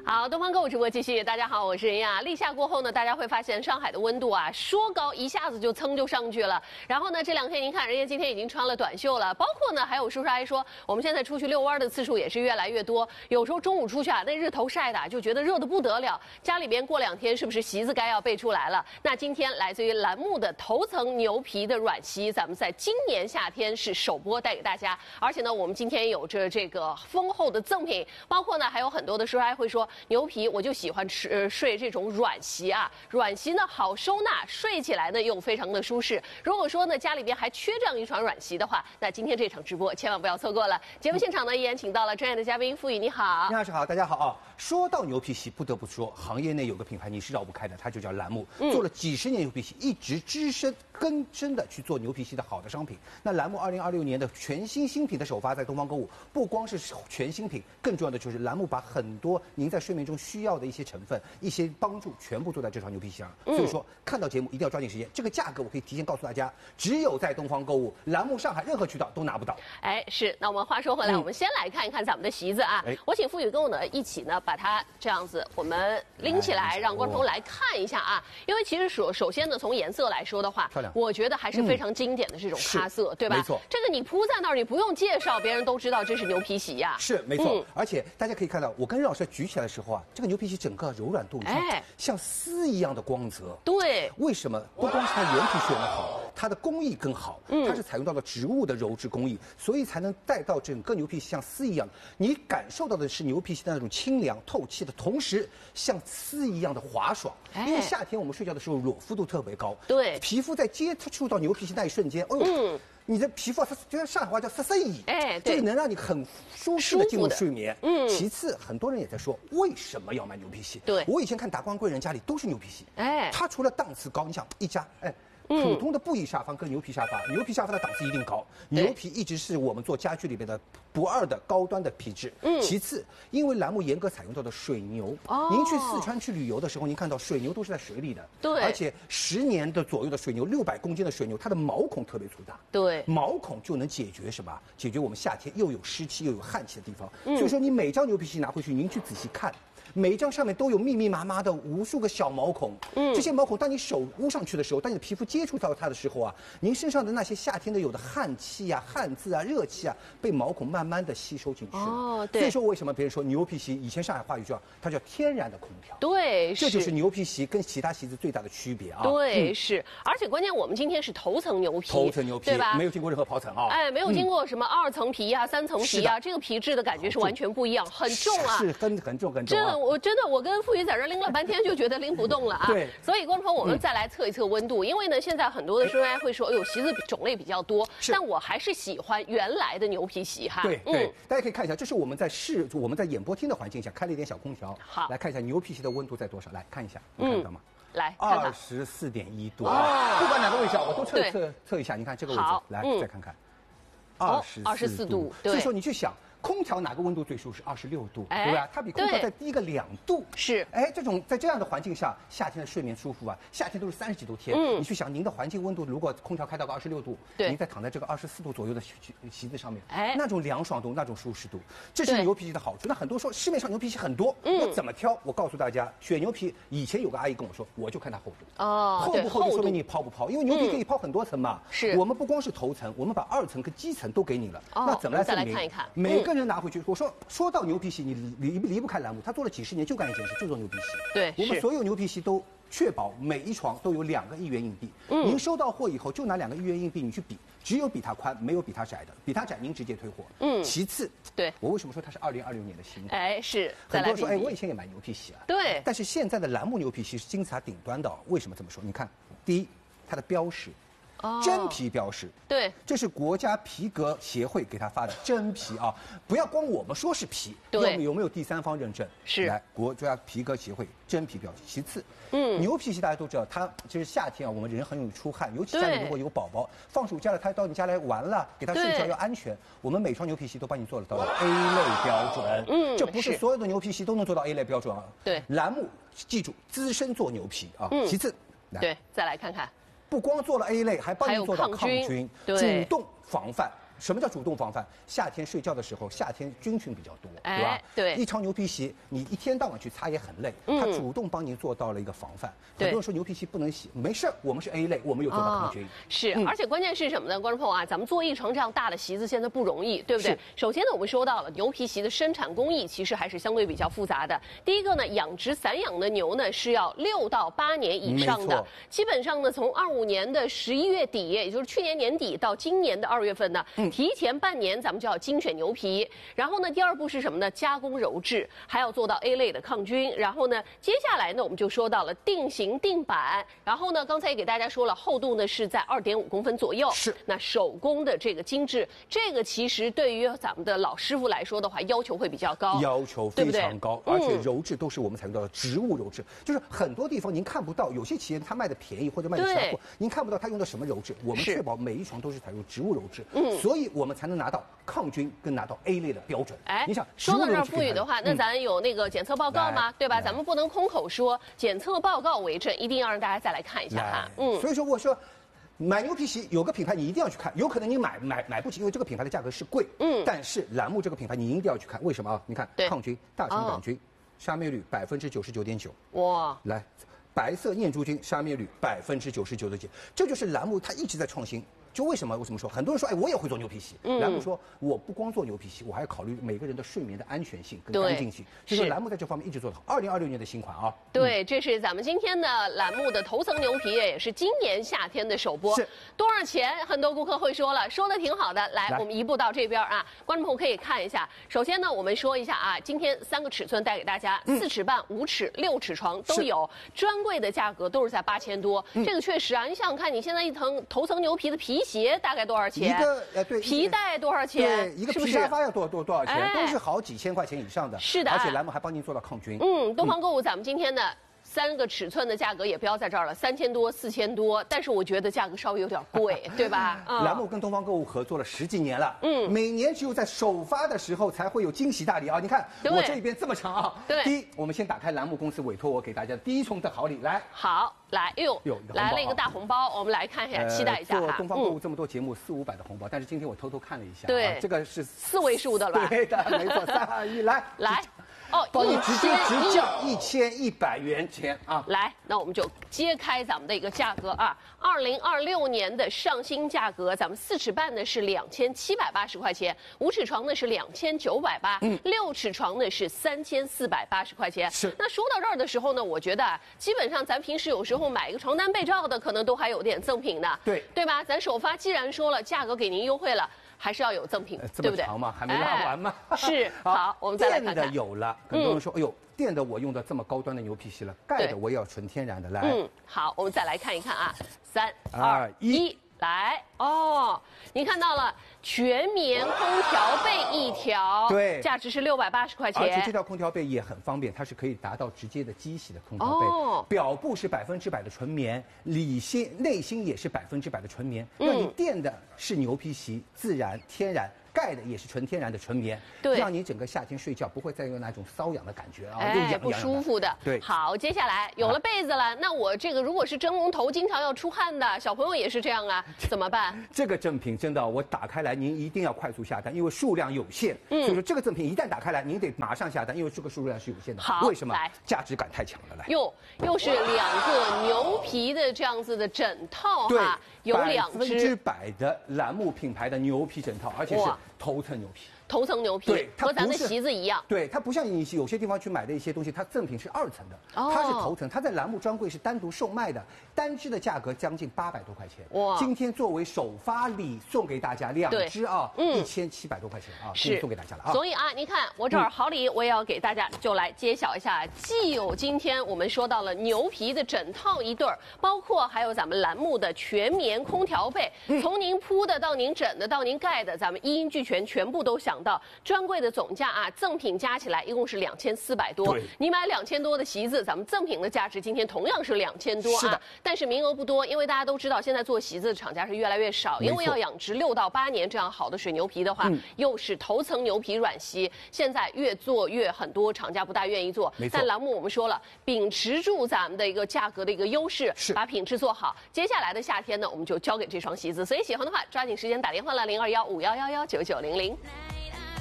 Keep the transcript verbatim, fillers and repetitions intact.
好，东方购物直播继续。大家好，我是任亚。立夏过后呢，大家会发现上海的温度啊，说高一下子就蹭就上去了。然后呢，这两天您看，人家今天已经穿了短袖了，包括呢，还有叔叔阿姨说，我们现在出去遛弯的次数也是越来越多。有时候中午出去啊，那日头晒的就觉得热得不得了。家里边过两天是不是席子该要备出来了？那今天来自于栏目的头层牛皮的软席，咱们在今年夏天是首播带给大家。而且呢，我们今天有着这个丰厚的赠品，包括呢还有很多的叔叔阿姨会说。牛皮我就喜欢吃、呃、睡这种软席啊，软席呢好收纳，睡起来呢又非常的舒适。如果说呢家里边还缺这样一床软席的话，那今天这场直播千万不要错过了。节目现场呢依然请到了专业的嘉宾付宇，你好。 你好，是好，大家好啊。说到牛皮席，不得不说，行业内有个品牌你是绕不开的，它就叫栏目，嗯、做了几十年牛皮席，一直只身根深的去做牛皮席的好的商品。那栏目二零二六年的全新新品的首发在东方购物，不光是全新品，更重要的就是栏目把很多您在睡眠中需要的一些成分、一些帮助，全部做在这床牛皮席上。所以说，看到节目一定要抓紧时间。这个价格我可以提前告诉大家，只有在东方购物栏目上海任何渠道都拿不到。 哎，是。那我们话说回来，嗯、我们先来看一看咱们的席子啊。哎、我请付宇跟我呢一起呢把它这样子我们拎起来，让观众来看一下啊。因为其实首首先呢，从颜色来说的话， 漂亮， 我觉得还是非常经典的这种咖色，嗯、对吧？ 没错。 这个你铺在那儿，你不用介绍，别人都知道这是牛皮席呀。 是，没错。嗯、而且大家可以看到，我跟任老师举起来的时候啊，这个牛皮席整个柔软度，哎，像丝一样的光泽。 对。 为什么？不光是它原皮选得好，它的工艺更好，嗯、它是采用到了植物的鞣制工艺，所以才能带到整个牛皮席像丝一样。你感受到的是牛皮席的那种清凉透气的同时，像丝一样的滑爽。哎、因为夏天我们睡觉的时候裸肤度特别高， 对， 皮肤在接触到牛皮席那一瞬间，哦呦。嗯你的皮肤啊，它就像上海话叫“塞塞椅”， 哎，对， 这个能让你很舒适的进入睡眠。嗯，其次，很多人也在说，为什么要买牛皮席？ 对， 我以前看达官贵人家里都是牛皮席，哎，它除了档次高，你想一家，哎。普通的布艺沙发跟牛皮沙发，牛皮沙发的档次一定高。牛皮一直是我们做家具里面的不二的高端的皮质。嗯，其次，因为栏目严格采用到的水牛，哦，您去四川去旅游的时候，您看到水牛都是在水里的， 对， 而且十年的左右的水牛，六百公斤的水牛，它的毛孔特别粗大， 对， 毛孔就能解决什么？解决我们夏天又有湿气又有汗气的地方。嗯，所以说你每张牛皮席拿回去，您去仔细看。每一张上面都有密密麻麻的无数个小毛孔，嗯，这些毛孔当你手捂上去的时候，当你的皮肤接触到它的时候啊，您身上的那些夏天的有的汗气啊、汗渍啊、热气啊，被毛孔慢慢的吸收进去。哦，对。所以说为什么别人说牛皮席，以前上海话语叫它叫天然的空调。 对， 这就是牛皮席跟其他席子最大的区别啊。 对，嗯、是。而且关键我们今天是头层牛皮， 头层牛皮， 对吧？ 没有经过任何刨层啊。 哎，没有经过什么二层皮呀、啊、三层皮呀、啊，这个皮质的感觉是完全不一样，很重啊。 是很很重很重、啊。 这我真的我跟付宇在这拎了半天，就觉得拎不动了啊。 对， 所以观众朋友，我们再来测一测温度，嗯、因为呢，现在很多的叔叔会说，哎呦，席子种类比较多，但我还是喜欢原来的牛皮席哈。 对对，嗯、大家可以看一下，这是我们在室我们在演播厅的环境下开了一点小空调， 好， 来看一下牛皮席的温度在多少，来看一下，能看到吗？ 嗯、来， 二十四点一度，哦，不管哪个位置，我都测测测一下，你看这个位置，来、嗯、再看看，二十二十四度， 所以说你去想。空调哪个温度最舒适？二十六度，哎、对吧？它比空调再低个两度。 是， 哎，这种在这样的环境下，夏天的睡眠舒服啊。夏天都是三十几度天，嗯，你去想您的环境温度，如果空调开到个二十六度， 对， 您再躺在这个二十四度左右的席子上面，哎，那种凉爽度，那种舒适度，这是牛皮席的好处。那很多说市面上牛皮席很多，嗯，我怎么挑？我告诉大家，选牛皮，以前有个阿姨跟我说，我就看它厚度， 哦， 厚不厚就说明你抛不抛，因为牛皮可以抛很多层嘛。 是， 我们不光是头层，我们把二层跟基层都给你了， 哦， 那怎么来证明？ 再来看一看， 每个人拿回去，我说。说到牛皮席，你离离不开栏目，他做了几十年，就干一件事，就做牛皮席。 对， 我们所有牛皮席都确保每一床都有两个一元硬币。嗯，您收到货以后就拿两个一元硬币，你去比，只有比它宽，没有比它窄的，比它窄您直接退货。嗯，其次， 对我为什么说它是二零二六年的新品？ 哎，是很多人说，哎，我以前也买牛皮席啊。 对， 但是现在的栏目牛皮席是金字塔顶端的。为什么这么说？你看，第一，它的标识。哦，真皮标识， 对， 这是国家皮革协会给他发的真皮啊！不要光我们说是皮， 对， 有有没有第三方认证？ 是， 来，国家皮革协会真皮标识。其次，嗯，牛皮席大家都知道，它其实夏天啊，我们人很容易出汗，尤其家里如果有宝宝，放暑假了，他到你家来玩了，给他睡觉要安全。我们每双牛皮席都帮你做了到了 A 类标准，嗯，这不是所有的牛皮席都能做到 A 类标准啊。 对， 栏目记住，资深做牛皮啊。嗯，其次， 对，再来看看。 不光做了 A 类，还帮你做到抗菌， 主动防范。 什么叫主动防范？夏天睡觉的时候，夏天菌群比较多， 哎对吧？ 对一床牛皮硒，你一天到晚去擦也很累， 嗯它主动帮您做到了一个防范。 对很多人说牛皮硒不能洗，没事儿，我们是 A 类，我们有做到抗菌。 哦是， 嗯而且关键是什么呢？观众朋友啊，咱们做一床这样大的席子现在不容易，对不对是？ 首先呢，我们说到了牛皮硒的生产工艺其实还是相对比较复杂的。第一个呢，养殖散养的牛呢是要六到八年以上的没错， 基本上呢从二五年的十一月底，也就是去年年底到今年的二月份呢， 嗯提前半年咱们就要精选牛皮。然后呢，第二步是什么呢？加工鞣制，还要做到 A 类的抗菌。然后呢，接下来呢我们就说到了定型定板。然后呢，刚才也给大家说了，厚度呢是在二点五公分左右。 是。 那手工的这个精致，这个其实对于咱们的老师傅来说的话，要求会比较高， 要求非常高， 对不对而且鞣制都是我们采用到的植物鞣制，就是很多地方您看不到，有些企业它卖的便宜或者卖的其他货，您看不到它用的什么鞣制，我们确保每一床都是采用植物鞣制，嗯，所以我们才能拿到抗菌跟拿到 A 类的标准。 哎， 你想说到这儿富裕的话，那嗯咱有那个检测报告吗？对吧？咱们不能空口说，检测报告为证，一定要让大家再来看一下哈。 嗯，所以说我说。买牛皮硒有个品牌你一定要去看，有可能你买买买不起，因为这个品牌的价格是贵。嗯，但是栏目这个品牌你一定要去看，为什么啊？你看抗菌、大肠杆菌、哦、杀灭率百分之九十九点九。哇！来，白色念珠菌杀灭率百分之九十九点九，这就是栏目它一直在创新。就为什么？为什么说很多人说，哎，我也会做牛皮硒。嗯，栏目说我不光做牛皮硒，我还要考虑每个人的睡眠的安全性跟干净性。所以说栏目在这方面一直做得好。二零二六年的新款啊。 对，这是咱们今天的栏目的头层牛皮，也是今年夏天的首播。 是多少钱？很多顾客会说了，说的挺好的。来，来我们移步到这边啊，观众朋友可以看一下。首先呢，我们说一下啊，今天三个尺寸带给大家，四、嗯、尺半、五尺、六尺床都有，专柜的价格都是在八千多。嗯、这个确实啊，你想想看，你现在一层头层牛皮的皮鞋大概多少？ 一个呃对， 皮带多少钱？ 对，一个皮沙发要多多多少钱？ 哎、 都是好几千块钱以上的。 是的， 而且栏目还帮您做到抗菌。 嗯，东方购物咱们今天的三个尺寸的价格也标在这儿了，三千多、四千多，但是我觉得价格稍微有点贵，对吧？ 嗯、栏目跟东方购物合作了十几年了，嗯，每年只有在首发的时候才会有惊喜大礼啊！你看我这边这么长啊， 对。 第一，我们先打开栏目公司委托我给大家的第一重的好礼，来。 好。来，哎呦，来了一个大红包，我们来看一下，期待一下哈。 做东方购物这么多节目，四五百的红包，但是今天我偷偷看了一下， 对， 这个是四位数的了。 对的，没错，三二一，来来，哦， 帮你直接直降一千一百元钱啊！ 来，那我们就揭开咱们的一个价格啊，二零二六年的上新价格，咱们四尺半呢是两千七百八十块钱，五尺床呢是两千九百八，嗯，六尺床呢是三千四百八十块钱。 是。 那说到这儿的时候呢，我觉得啊，基本上咱平时有时候买一个床单被罩的，可能都还有点赠品的， 对， 对吧？咱首发既然说了价格给您优惠了。还是要有赠品， 这对不对？ 长吗？还没拉完吗？ 哎、是好，我们再来看看。 电的有了，很多人说，嗯、哎呦，电的我用的这么高端的牛皮硒了，钙的我也要纯天然的。来， 嗯，好，我们再来看一看啊，三二一。来哦，您看到了全棉空调被一条， 对， 价值是六百八十块钱。 而且这条空调被也很方便，它是可以达到直接的机洗的空调被。哦，表布是百分之百的纯棉，里芯内芯也是百分之百的纯棉。嗯，那你垫的是牛皮硒，自然天然。盖的也是纯天然的纯棉， 对， 让你整个夏天睡觉不会再有那种瘙痒的感觉啊， 哎，不舒服的。 对， 好，接下来有了被子了，那我这个如果是蒸笼头，经常要出汗的小朋友也是这样啊，怎么办？ 这个赠品真的，我打开来您一定要快速下单，因为数量有限。嗯，所以说这个赠品一旦打开来，您得马上下单，因为这个数量是有限的。 好， 为什么？价值感太强了，来。 又又是两个牛皮的这样子的枕套哈，有两只。 百分之百的栏目品牌的牛皮枕套，而且是头层牛皮。 头层牛皮， 对， 和咱的席子一样。 对，它不像你有些地方去买的一些东西，它赠品是二层的，哦、它是头层，它在栏目专柜是单独售卖的，单只的价格将近八百多块钱。哇！今天作为首发礼送给大家两只啊，一千七百多块钱啊，是送给大家了啊。 所以啊，你看我这儿好礼，我也要给大家就来揭晓一下，既有今天我们说到了牛皮的枕套一对儿，包括还有咱们栏目的全棉空调被，从您铺的到您枕的到您盖的，咱们一应俱全，全部都享讲到，专柜的总价啊，赠品加起来一共是两千四百多。你买两千多的席子，咱们赠品的价值今天同样是两千多啊。是的，但是名额不多，因为大家都知道，现在做席子的厂家是越来越少，因为要养殖六到八年这样好的水牛皮的话，嗯、又是头层牛皮软席，现在越做越很多厂家不大愿意做。没错。但栏目我们说了，秉持住咱们的一个价格的一个优势，是把品质做好。接下来的夏天呢，我们就交给这双席子，所以喜欢的话，抓紧时间打电话了零二幺五幺幺幺九九零零。